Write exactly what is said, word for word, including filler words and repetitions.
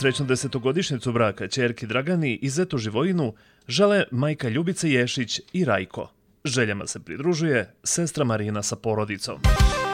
srećnu desetogodišnjicu braka ćerki Dragani i zetu Živojinu žele majka Ljubica Ješić i Rajko. Željama se pridružuje sestra Marina sa porodicom.